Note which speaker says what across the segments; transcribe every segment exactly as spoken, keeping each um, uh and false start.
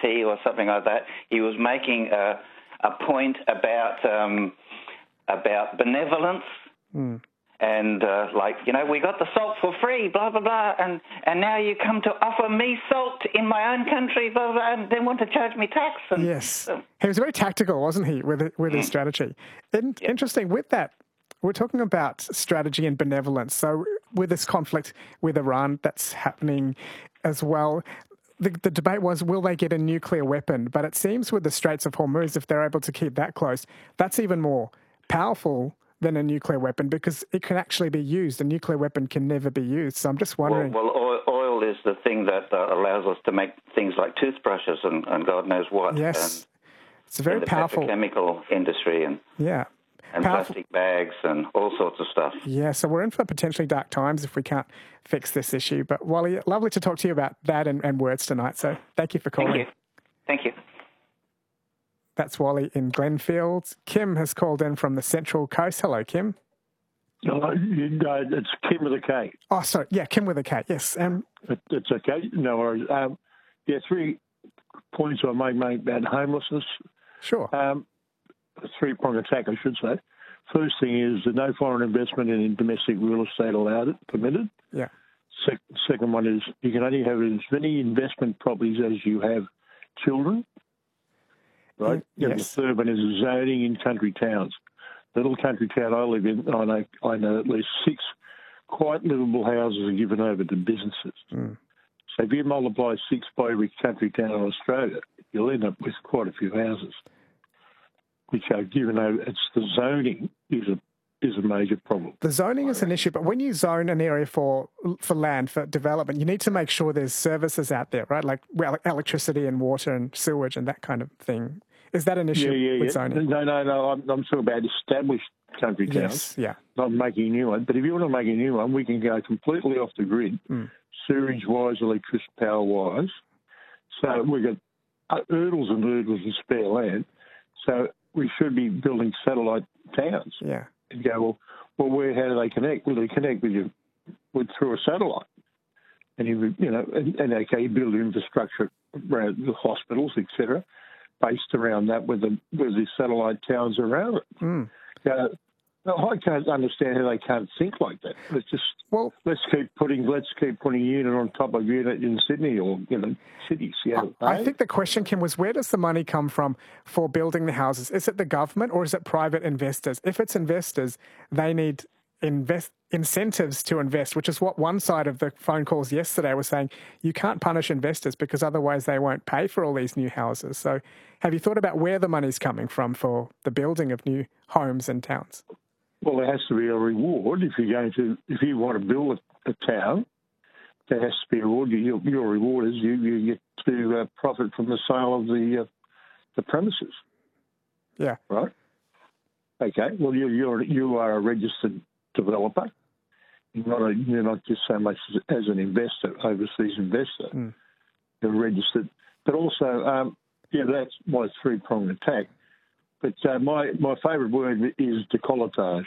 Speaker 1: P or something like that, he was making a, a point about um, about benevolence.
Speaker 2: Mm.
Speaker 1: And, uh, like, you know, we got the salt for free, blah, blah, blah, and, and now you come to offer me salt in my own country, blah, blah, and then want to charge me tax. And,
Speaker 2: yes.
Speaker 1: Uh,
Speaker 2: he was very tactical, wasn't he, with it, with his strategy. And
Speaker 1: Yep.
Speaker 2: interesting, with that, we're talking about strategy and benevolence. So with this conflict with Iran that's happening as well, the, the debate was, will they get a nuclear weapon? But it seems with the Straits of Hormuz, if they're able to keep that closed, that's even more powerful than a nuclear weapon because it can actually be used. A nuclear weapon can never be used. So I'm just wondering...
Speaker 1: Well, well oil, oil is the thing that uh, allows us to make things like toothbrushes and, and God knows what.
Speaker 2: Yes.
Speaker 1: And
Speaker 2: it's a very
Speaker 1: in the
Speaker 2: powerful...
Speaker 1: petrochemical industry and,
Speaker 2: yeah.
Speaker 1: and
Speaker 2: Powerful.
Speaker 1: plastic bags and all sorts of stuff.
Speaker 2: Yeah, so we're in for potentially dark times if we can't fix this issue. But Wally, lovely to talk to you about that and, and words tonight. So thank you for calling.
Speaker 1: Thank you. Thank you.
Speaker 2: That's Wally in Glenfield. Kim has called in from the Central Coast. Hello, Kim.
Speaker 3: No, you, no, it's Kim with a K.
Speaker 2: Oh, sorry. Yeah, Kim with a K. Yes. Um,
Speaker 3: It, it's okay. No worries. Um, yeah, three points I might make about homelessness.
Speaker 2: sure.
Speaker 3: Um, a three-pronged attack, I should say. First thing is the no foreign investment in domestic real estate allowed, it, permitted.
Speaker 2: Yeah.
Speaker 3: Sec- second one is you can only have as many investment properties as you have children. Right?
Speaker 2: Yes.
Speaker 3: And the third one is zoning in country towns. The little country town I live in, I know, I know at least six quite livable houses are given over to businesses.
Speaker 2: Mm.
Speaker 3: So if you multiply six by every country town in Australia, you'll end up with quite a few houses, which are given over. It's the zoning is a is a major problem.
Speaker 2: The zoning is an issue, but when you zone an area for for land, for development, you need to make sure there's services out there, right? Like well, electricity and water and sewage and that kind of thing. Is that an issue
Speaker 3: yeah, yeah,
Speaker 2: with
Speaker 3: yeah.
Speaker 2: zoning?
Speaker 3: No, no, no. I'm, I'm talking about established country towns.
Speaker 2: Yes, yeah.
Speaker 3: Not making a new one. But if you want to make a new one, we can go completely off the grid,
Speaker 2: Mm.
Speaker 3: sewage-wise, electricity power-wise. So we've got uh, hurdles and hurdles of spare land. So we should be building satellite towns.
Speaker 2: Yeah.
Speaker 3: And go, well, well, where, how do they connect? Well, they connect with you with, through a satellite. And, you, you know, and, and okay, you build infrastructure around the hospitals, et cetera, based around that with the with the satellite towns around it.
Speaker 2: Mm.
Speaker 3: Uh, I can't understand how they can't think like that. Let's just
Speaker 2: Well,
Speaker 3: let's keep putting let's keep putting unit on top of unit in Sydney or you know cities. Yeah,
Speaker 2: I think the question, Kim, was where does the money come from for building the houses? Is it the government or is it private investors? If it's investors, they need invest incentives to invest, which is what one side of the phone calls yesterday was saying. You can't punish investors because otherwise they won't pay for all these new houses. So have you thought about where the money's coming from for the building of new homes and towns?
Speaker 3: Well, there has to be a reward if you're going to if you want to build a, a town. There has to be a reward. Your, your reward is you, you get to uh, profit from the sale of the uh, the premises.
Speaker 2: Yeah.
Speaker 3: Right. Okay. Well, you you're you are a registered developer. You're not a, you're not just so much as, as an investor, overseas investor.
Speaker 2: Mm.
Speaker 3: You're registered, but also um, yeah, that's my three pronged attack. But uh, my my favourite word is decolletage.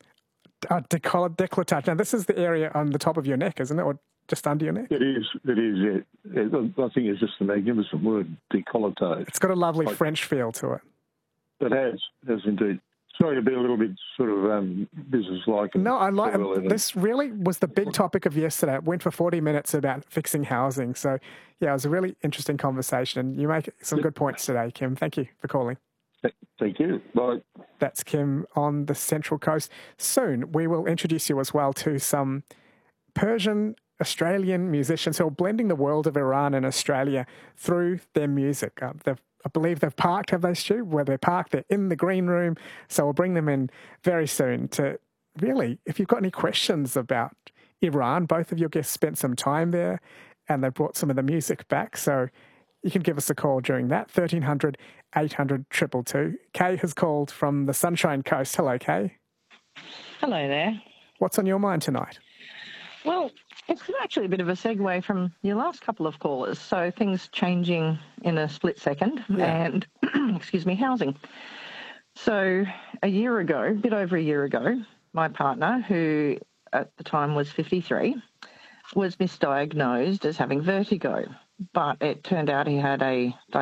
Speaker 2: Uh, decoll- decolletage. Now, this is the area on the top of your neck, isn't it, or just under your neck?
Speaker 3: It is. It is. Yeah. I think it's just a magnificent word, decolletage.
Speaker 2: It's got a lovely
Speaker 3: like,
Speaker 2: French feel to it.
Speaker 3: It has. It has indeed. Sorry to be a little bit sort of um, business-like.
Speaker 2: No, I like
Speaker 3: well,
Speaker 2: this. Really was the big topic of yesterday. It went for forty minutes about fixing housing. So, yeah, it was a really interesting conversation, and you make some good points today, Kim. Thank you for calling.
Speaker 3: Thank you. Bye.
Speaker 2: That's Kim on the Central Coast. Soon we will introduce you as well to some Persian Australian musicians who are blending the world of Iran and Australia through their music. Uh, they've, I believe they've parked, have they, Stu? Where they're parked, they're in the green room. So we'll bring them in very soon to really, if you've got any questions about Iran, both of your guests spent some time there and they brought some of the music back. So you can give us a call during that, thirteen hundred, eight hundred, two two two. Kay has called from the Sunshine Coast. Hello, Kay.
Speaker 4: Hello there.
Speaker 2: What's on your mind tonight?
Speaker 4: Well, it's actually a bit of a segue from your last couple of callers. So things changing in a split second
Speaker 2: Yeah.
Speaker 4: and, excuse me, housing. So a year ago, a bit over a year ago, my partner, who at the time was fifty-three, was misdiagnosed as having vertigo. But it turned out he had a